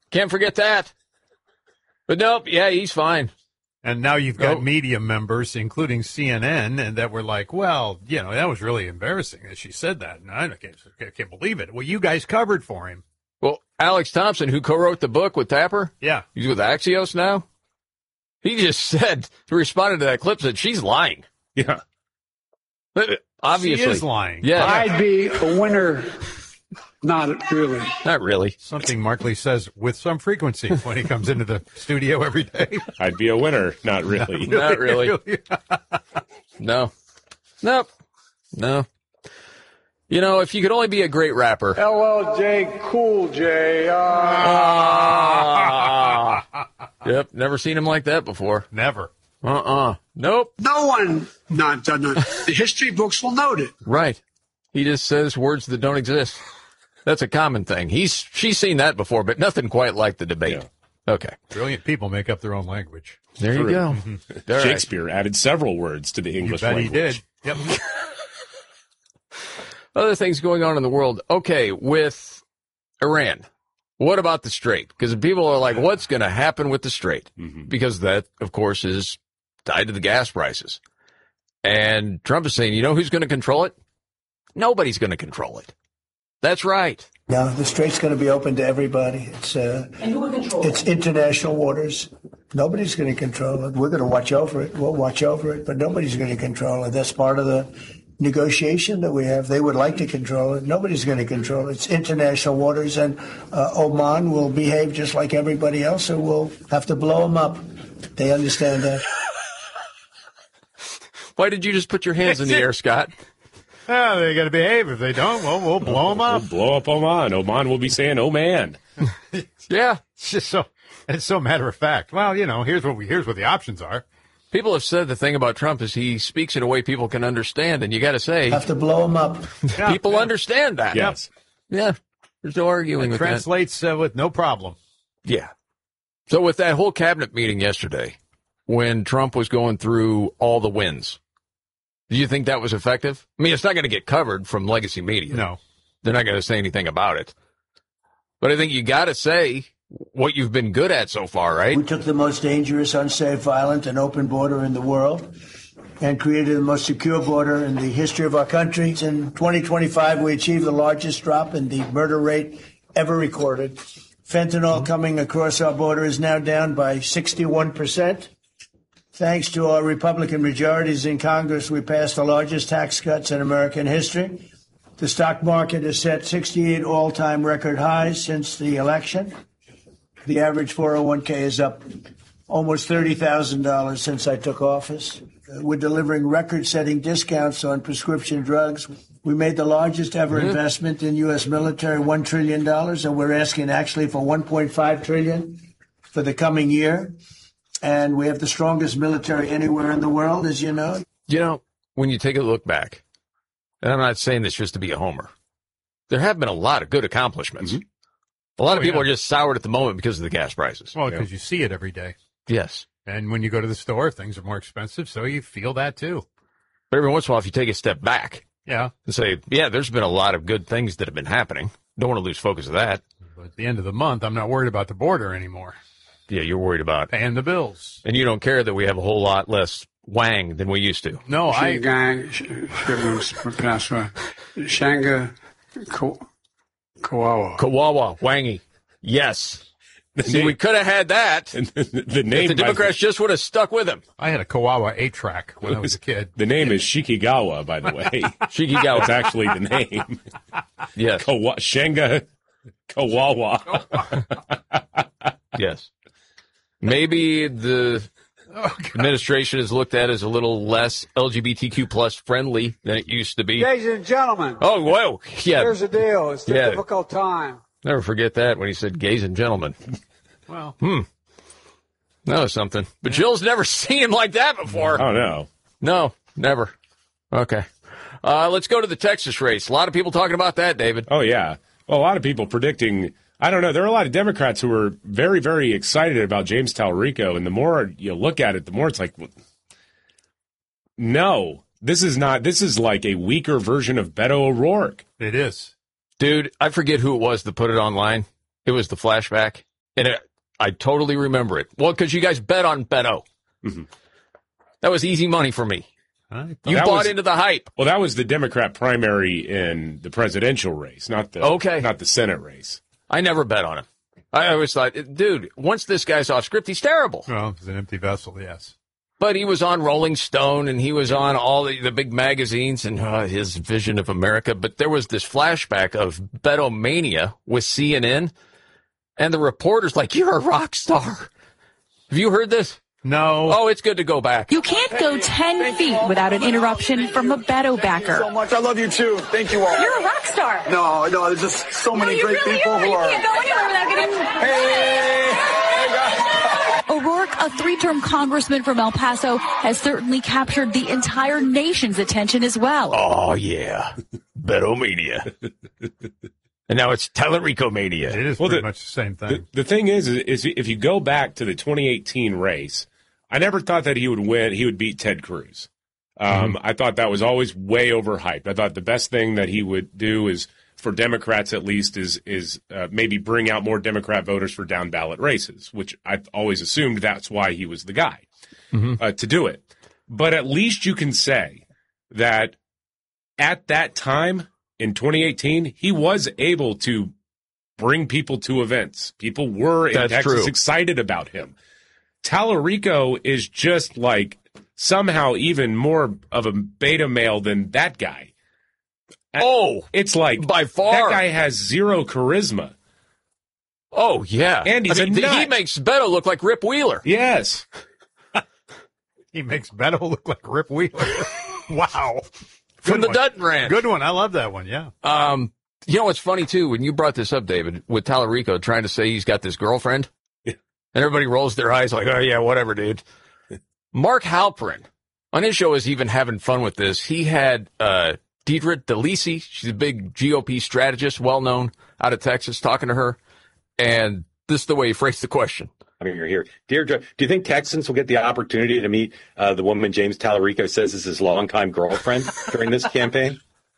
Can't forget that. But nope, yeah, he's fine. And now you've got media members, including CNN, and that were like, well, that was really embarrassing that she said that. And I can't believe it. Well, you guys covered for him. Well, Alex Thompson, who co-wrote the book with Tapper, he's with Axios now. He just responded to that clip, said she's lying. Yeah. Obviously. She is lying. Yeah. I'd be a winner. Not really. Not really. Something Mark Lee says with some frequency when he comes into the studio every day. I'd be a winner. Not really. Not really. No. Nope. No. If you could only be a great rapper. LLJ Cool J. Yep. Never seen him like that before. Never. Nope. No one not done it. The history books will note it. Right. He just says words that don't exist. That's a common thing. She's seen that before, but nothing quite like the debate. Yeah. Okay. Brilliant people make up their own language. There you go. Shakespeare added several words to the English language. He did. Yep. Other things going on in the world. Okay, with Iran. What about the Strait? Because people are like, what's going to happen with the Strait? Mm-hmm. Because that, of course, is tied to the gas prices. And Trump is saying, who's going to control it? Nobody's going to control it. That's right. No, the Strait's going to be open to everybody. It's international waters. Nobody's going to control it. We're going to watch over it. We'll watch over it, but nobody's going to control it. That's part of the negotiation that we have. They would like to control it. Nobody's going to control it. It's international waters, and Oman will behave just like everybody else, and we'll have to blow them up. They understand that. Why did you just put your hands in the air, Scott? Oh, they got to behave. If they don't, well, we'll blow them up. We'll blow up Oman. Oman will be saying, "Oh man." Yeah, it's so matter of fact. Well, here's what the options are. People have said the thing about Trump is he speaks in a way people can understand, and you got to say, have to blow them up. People understand that. Yes. Yeah. There's no arguing with that. Translates with no problem. Yeah. So with that whole cabinet meeting yesterday, when Trump was going through all the wins, do you think that was effective? I mean, it's not going to get covered from legacy media. No. They're not going to say anything about it. But I think you got to say what you've been good at so far, right? We took the most dangerous, unsafe, violent, and open border in the world and created the most secure border in the history of our country. In 2025, we achieved the largest drop in the murder rate ever recorded. Fentanyl coming across our border is now down by 61%. Thanks to our Republican majorities in Congress, we passed the largest tax cuts in American history. The stock market has set 68 all-time record highs since the election. The average 401k is up almost $30,000 since I took office. We're delivering record-setting discounts on prescription drugs. We made the largest ever investment in U.S. military, $1 trillion, and we're asking actually for $1.5 trillion for the coming year. And we have the strongest military anywhere in the world, as you know. When you take a look back, and I'm not saying this just to be a homer, there have been a lot of good accomplishments. Mm-hmm. A lot of people are just soured at the moment because of the gas prices. Well, because you see it every day. Yes. And when you go to the store, things are more expensive, so you feel that too. But every once in a while, if you take a step back and say, there's been a lot of good things that have been happening. Don't want to lose focus of that. But at the end of the month, I'm not worried about the border anymore. Yeah, you're worried about paying the bills. And you don't care that we have a whole lot less wang than we used to. No, Shanga Kawawa. Kawawa, wangy. Yes. See, we could have had that. The name, if the Democrats just would have stuck with him. I had a Kawawa 8-track when I was a kid. The name is Shikigawa, by the way. Shikigawa. That's actually the name. Yes. Shanga Kawawa. Yes. Maybe the administration is looked at as a little less LGBTQ plus friendly than it used to be. Ladies and gentlemen. Oh, whoa. Yeah. Here's the deal. It's a difficult time. Never forget that when he said gays and gentlemen. Well. That was something. But Jill's never seen him like that before. Oh, no. No, never. Okay. Let's go to the Texas race. A lot of people talking about that, David. Oh, yeah. Well, a lot of people predicting, I don't know, there are a lot of Democrats who are very, very excited about James Talrico, and the more you look at it, the more it's like, no, this is like a weaker version of Beto O'Rourke. It is. Dude, I forget who it was that put it online. It was the flashback. And I totally remember it. Well, because you guys bet on Beto. Mm-hmm. That was easy money for me. You bought into the hype. Well, that was the Democrat primary in the presidential race, not the Senate race. I never bet on him. I always thought, dude, once this guy's off script, he's terrible. Well, it's an empty vessel, yes. But he was on Rolling Stone, and he was on all the big magazines and his vision of America. But there was this flashback of Betomania with CNN, and the reporter's like, you're a rock star. Have you heard this? No. Oh, it's good to go back. You can't go 10 feet without an interruption from a Beto backer. So much. I love you, too. Thank you all. You're a rock star. No, there's just so many great people who are. You can't go anywhere without getting... Hey, guys. O'Rourke, a 3-term congressman from El Paso, has certainly captured the entire nation's attention as well. Oh, yeah. Betomania. And now it's Tallarico Mania. It is pretty much the same thing. The thing is if you go back to the 2018 race, I never thought that he would win. He would beat Ted Cruz. I thought that was always way overhyped. I thought the best thing that he would do is, for Democrats at least, is maybe bring out more Democrat voters for down ballot races, which I always assumed that's why he was the guy to do it. But at least you can say that at that time, in 2018, he was able to bring people to events. People were in Texas excited about him. Tallarico is just like somehow even more of a beta male than that guy. Oh, it's like by far that guy has zero charisma. Oh yeah, and he's he makes Beto look like Rip Wheeler. Yes, he makes Beto look like Rip Wheeler. Wow. From the Dutton Ranch. Good one. I love that one, yeah. You know what's funny, too, when you brought this up, David, with Tallarico trying to say he's got this girlfriend, and everybody rolls their eyes like, oh, yeah, whatever, dude. Mark Halperin, on his show, is even having fun with this. He had Deidre DeLisi, she's a big GOP strategist, well-known, out of Texas, talking to her, and this is the way he phrased the question. I mean, you're here. Deirdre, do you think Texans will get the opportunity to meet the woman James Tallarico says is his longtime girlfriend during this campaign?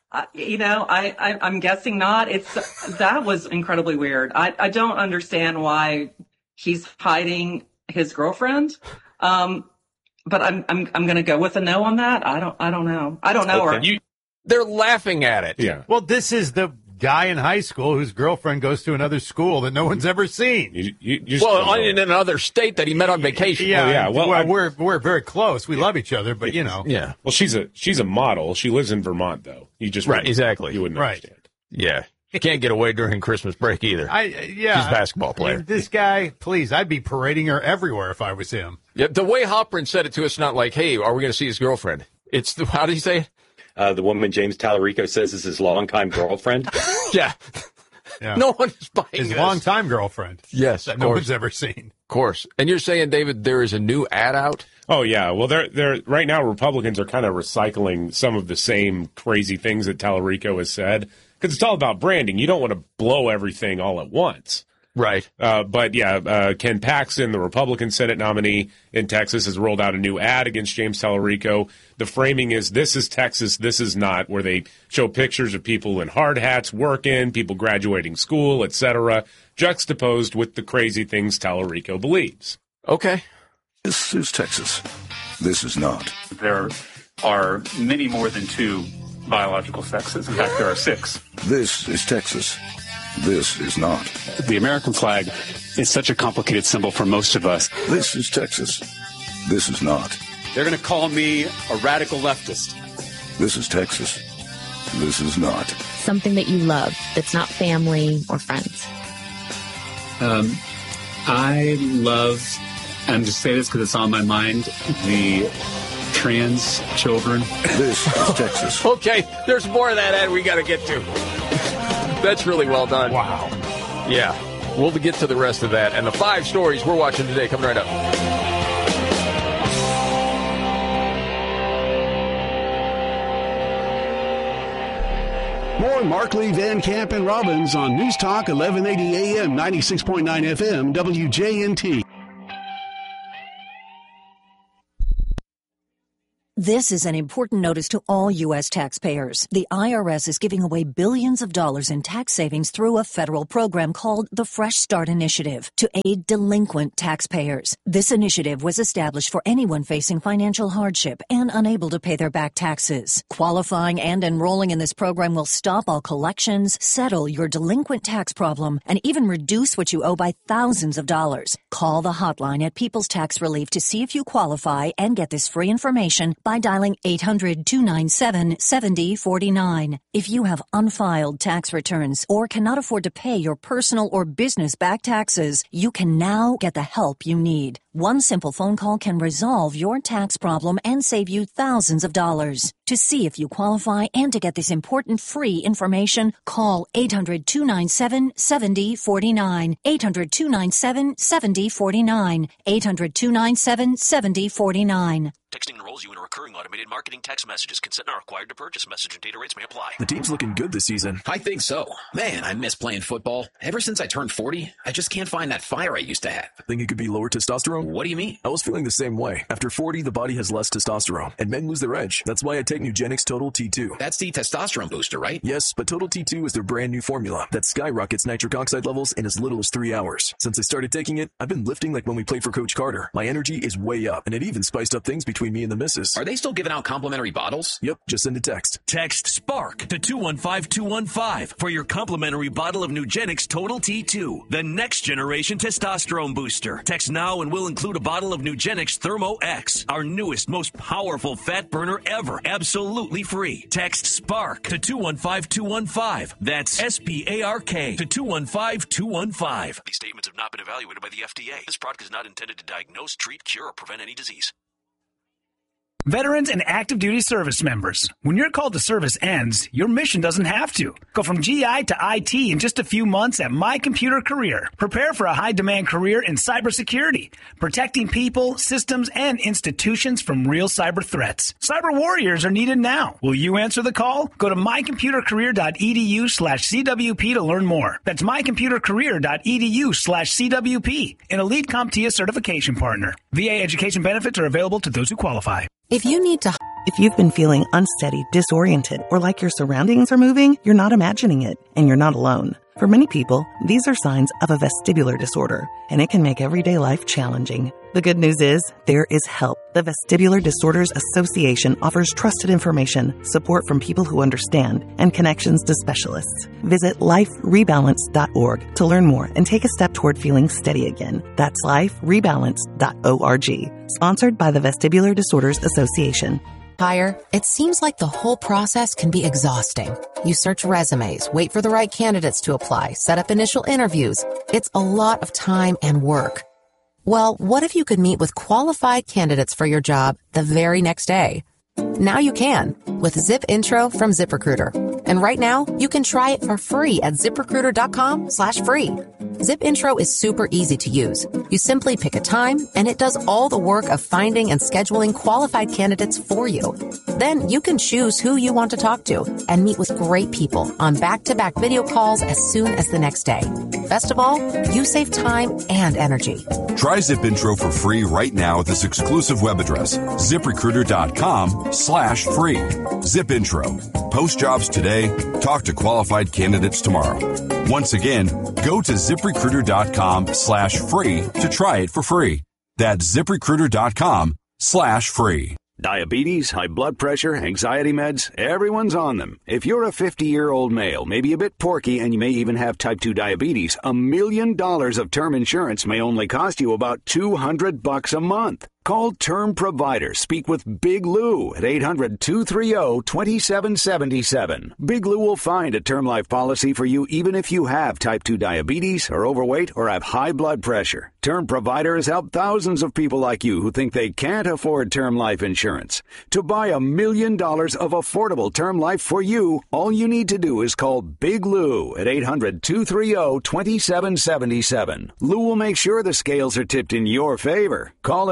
I'm guessing not. That was incredibly weird. I don't understand why he's hiding his girlfriend. But I'm going to go with a no on that. I don't know. I don't know her. They're laughing at it. Yeah. Well, this is the guy in high school whose girlfriend goes to another school that no one's ever seen. In another state that he met on vacation. Yeah, Well, we're very close. We love each other, but Yeah. Well, she's a model. She lives in Vermont, though. You just exactly. You wouldn't understand. Yeah. You can't get away during Christmas break either. She's a basketball player. This guy, please, I'd be parading her everywhere if I was him. Yeah, the way Halperin said it to us, not like, hey, are we going to see his girlfriend? It's how did he say it? The woman James Tallarico says is his longtime girlfriend. Yeah. No one is buying his this. longtime girlfriend. Yes, that no one's ever seen. Of course. And you're saying, David, there is a new ad out? Oh yeah. Well, they're right now Republicans are kind of recycling some of the same crazy things that Tallarico has said, because it's all about branding. You don't want to blow everything all at once. Right. But Ken Paxton, the Republican Senate nominee in Texas, has rolled out a new ad against James Tallarico. The framing is, this is Texas, this is not, where they show pictures of people in hard hats working, people graduating school, etc., juxtaposed with the crazy things Tallarico believes. Okay. This is Texas. This is not. There are many more than 2 biological sexes. In fact, there are 6. This is Texas. This is not. The American flag is such a complicated symbol for most of us. This is Texas. This is not. They're going to call me a radical leftist. This is Texas. This is not. Something that you love that's not family or friends. I love, and I'm just saying this because it's on my mind, the trans children. This is Texas. Okay, there's more of that ad we got to get to. That's really well done. Wow. Yeah. We'll get to the rest of that and the 5 stories we're watching today coming right up. More Markley, Van Camp, and Robbins on News Talk 1180 AM, 96.9 FM, WJNT. This is an important notice to all U.S. taxpayers. The IRS is giving away billions of dollars in tax savings through a federal program called the Fresh Start Initiative to aid delinquent taxpayers. This initiative was established for anyone facing financial hardship and unable to pay their back taxes. Qualifying and enrolling in this program will stop all collections, settle your delinquent tax problem, and even reduce what you owe by thousands of dollars. Call the hotline at People's Tax Relief to see if you qualify and get this free information by dialing 800-297-7049. If you have unfiled tax returns or cannot afford to pay your personal or business back taxes, you can now get the help you need. One simple phone call can resolve your tax problem and save you thousands of dollars. To see if you qualify and to get this important free information, call 800-297-7049. 800-297-7049. 800-297-7049. Texting enrolls you in a recurring automated marketing text messages. Consent not required to purchase. Message and data rates may apply. The team's looking good this season. I think so. Man, I miss playing football. Ever since I turned 40, I just can't find that fire I used to have. Think it could be lower testosterone? What do you mean? I was feeling the same way. After 40, the body has less testosterone, and men lose their edge. That's why I take Nugenix Total T2. That's the testosterone booster, right? Yes, but Total T2 is their brand new formula that skyrockets nitric oxide levels in as little as 3 hours. Since I started taking it, I've been lifting like when we played for Coach Carter. My energy is way up, and it even spiced up things between me and the missus. Are they still giving out complimentary bottles? Yep, just send a text. Text SPARK to 215-215 for your complimentary bottle of Nugenix Total T2, the next generation testosterone booster. Text now and we'll include a bottle of Nugenix Thermo X, our newest, most powerful fat burner ever, absolutely free. Text SPARK to 215-215. That's SPARK to 215-215. These statements have not been evaluated by the FDA. This product is not intended to diagnose, treat, cure, or prevent any disease. Veterans and active duty service members, when your call to service ends, your mission doesn't have to. Go from GI to IT in just a few months at My Computer Career. Prepare for a high-demand career in cybersecurity, protecting people, systems, and institutions from real cyber threats. Cyber warriors are needed now. Will you answer the call? Go to mycomputercareer.edu/CWP to learn more. That's mycomputercareer.edu/CWP, an elite CompTIA certification partner. VA education benefits are available to those who qualify. If you've been feeling unsteady, disoriented, or like your surroundings are moving, you're not imagining it, and you're not alone. For many people, these are signs of a vestibular disorder, and it can make everyday life challenging. The good news is, there is help. The Vestibular Disorders Association offers trusted information, support from people who understand, and connections to specialists. Visit liferebalance.org to learn more and take a step toward feeling steady again. That's liferebalance.org. Sponsored by the Vestibular Disorders Association. Hire, it seems like the whole process can be exhausting. You search resumes, wait for the right candidates to apply, set up initial interviews. It's a lot of time and work. Well, what if you could meet with qualified candidates for your job the very next day? Now you can with Zip Intro from ZipRecruiter. And right now, you can try it for free at ZipRecruiter.com/free. Zip Intro is super easy to use. You simply pick a time, and it does all the work of finding and scheduling qualified candidates for you. Then you can choose who you want to talk to and meet with great people on back-to-back video calls as soon as the next day. Best of all, you save time and energy. Try Zip Intro for free right now at this exclusive web address, ZipRecruiter.com/free. Zip Intro. Post jobs today. Talk to qualified candidates tomorrow. Once again, go to ZipRecruiter.com/free to try it for free. That's ZipRecruiter.com/free. Diabetes, high blood pressure, anxiety meds, everyone's on them. If you're a 50-year-old male, maybe a bit porky, and you may even have type 2 diabetes, $1 million of term insurance may only cost you about $200 a month. Call Term Provider. Speak with Big Lou at 800-230-2777. Big Lou will find a term life policy for you even if you have type 2 diabetes, are overweight, or have high blood pressure. Term Provider has helped thousands of people like you who think they can't afford term life insurance. To buy $1 million of affordable term life for you, all you need to do is call Big Lou at 800-230-2777. Lou will make sure the scales are tipped in your favor. Call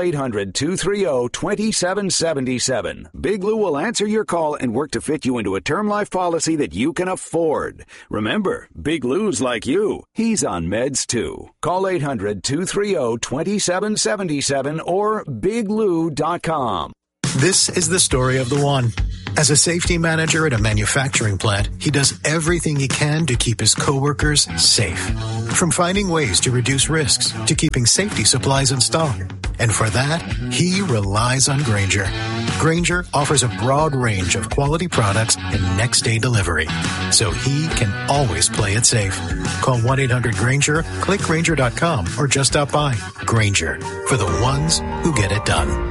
800-230-2777. Big Lou will answer your call and work to fit you into a term life policy that you can afford. Remember, Big Lou's like you. He's on meds too. Call 800-230-2777 or biglou.com. This is the story of the one. As a safety manager at a manufacturing plant, he does everything he can to keep his coworkers safe. From finding ways to reduce risks to keeping safety supplies in stock. And for that, he relies on Grainger. Grainger offers a broad range of quality products and next-day delivery, so he can always play it safe. Call 1-800-GRAINGER, click Grainger.com, or just stop by. Grainger, for the ones who get it done.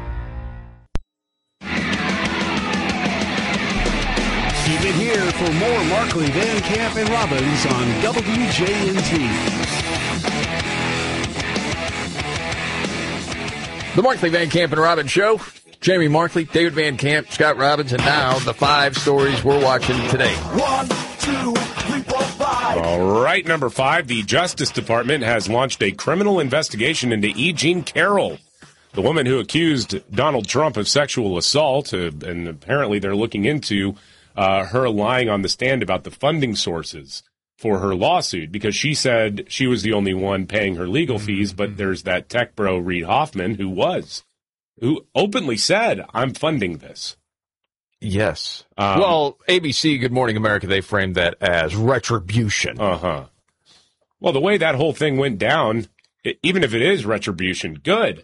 Keep it here for more Markley, Van Camp, and Robbins on WJNT. The Markley, Van Camp, and Robbins Show. Jamie Markley, David Van Camp, Scott Robbins, and now the 5 stories we're watching today. 1, 2, 3, 4, 5. All right, number 5, the Justice Department has launched a criminal investigation into E. Jean Carroll, the woman who accused Donald Trump of sexual assault, and apparently they're looking into her lying on the stand about the funding sources for her lawsuit, because she said she was the only one paying her legal fees, but there's that tech bro, Reid Hoffman, who openly said, I'm funding this. Yes. Well, ABC, Good Morning America, they framed that as retribution. Uh-huh. Well, the way that whole thing went down, even if it is retribution, good.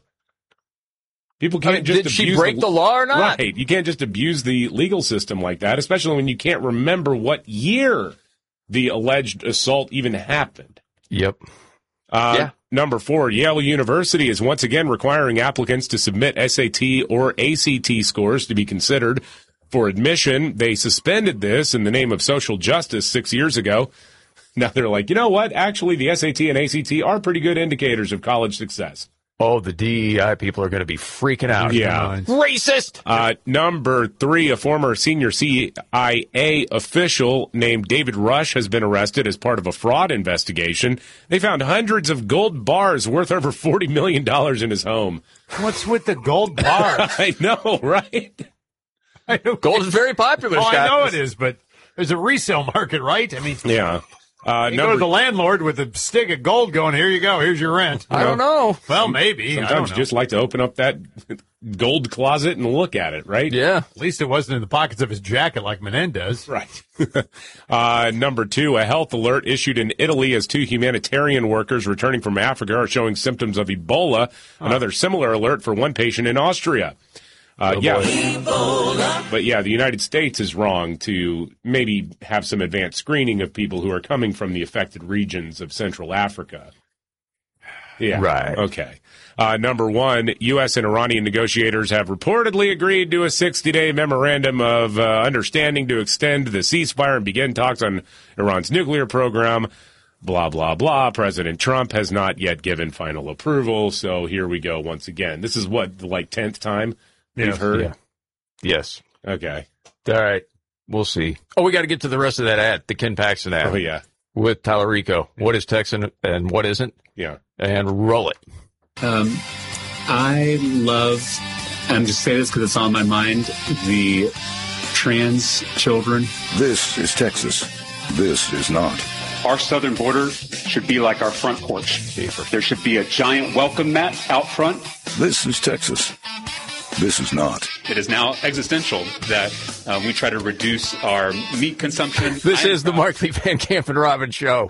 People can't just did she break the law or not? Right. You can't just abuse the legal system like that, especially when you can't remember what year the alleged assault even happened. Yep. Number 4, Yale University is once again requiring applicants to submit SAT or ACT scores to be considered for admission. They suspended this in the name of social justice 6 years ago. Now they're like, you know what? Actually, the SAT and ACT are pretty good indicators of college success. Oh, the DEI people are going to be freaking out. Yeah. Racist! Number 3, a former senior CIA official named David Rush has been arrested as part of a fraud investigation. They found hundreds of gold bars worth over $40 million in his home. What's with the gold bars? I know, right? Gold is very popular, Scott. I know it is, but there's a resale market, right? I mean, yeah. You go to the landlord with a stick of gold going, here you go, here's your rent. I don't know. Well, maybe. Sometimes you just like to open up that gold closet and look at it, right? Yeah. At least it wasn't in the pockets of his jacket like Menendez. Right. Number 2, a health alert issued in Italy as 2 humanitarian workers returning from Africa are showing symptoms of Ebola. Another similar alert for 1 patient in Austria. But the United States is wrong to maybe have some advanced screening of people who are coming from the affected regions of Central Africa. Yeah. Right. Okay. Number 1, U.S. and Iranian negotiators have reportedly agreed to a 60-day memorandum of understanding to extend the ceasefire and begin talks on Iran's nuclear program. Blah, blah, blah. President Trump has not yet given final approval. So here we go once again. This is what, the 10th time? You've heard? Yeah. Yes. Okay. All right. We'll see. Oh, we got to get to the rest of that ad, the Ken Paxton ad. Oh, yeah. With Tallarico. What is Texan and what isn't? Yeah. And roll it. I love, and just say this because it's on my mind, the trans children. This is Texas. This is not. Our southern border should be like our front porch. There should be a giant welcome mat out front. This is Texas. This is not. It is now existential that we try to reduce our meat consumption. This is the Markley, Van Camp, and Robbins Show.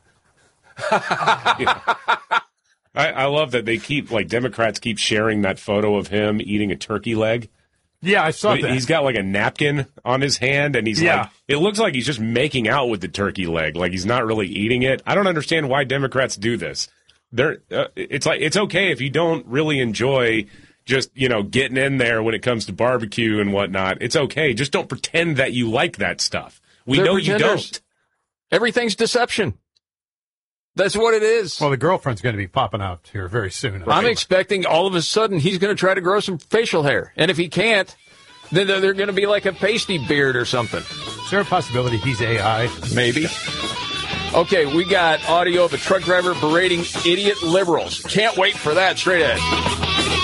I love that they Democrats keep sharing that photo of him eating a turkey leg. Yeah, I saw that. He's got a napkin on his hand, and he's it looks like he's just making out with the turkey leg, like he's not really eating it. I don't understand why Democrats do this. It's okay if you don't really enjoy just, getting in there when it comes to barbecue and whatnot. It's okay. Just don't pretend that you like that stuff. They're know pretenders. You don't. Everything's deception. That's what it is. Well, the girlfriend's going to be popping out here very soon. I'm expecting all of a sudden he's going to try to grow some facial hair. And if he can't, then they're going to be like a pasty beard or something. Is there a possibility he's AI? Maybe. Okay, we got audio of a truck driver berating idiot liberals. Can't wait for that. Straight ahead.